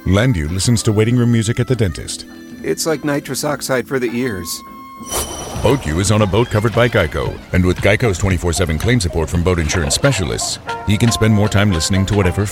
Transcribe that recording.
Landu listens to waiting room music at the dentist. It's like nitrous oxide for the ears. BoatU is on a boat covered by Geico. And with Geico's 24/7 claim support from boat insurance specialists, he can spend more time listening to whatever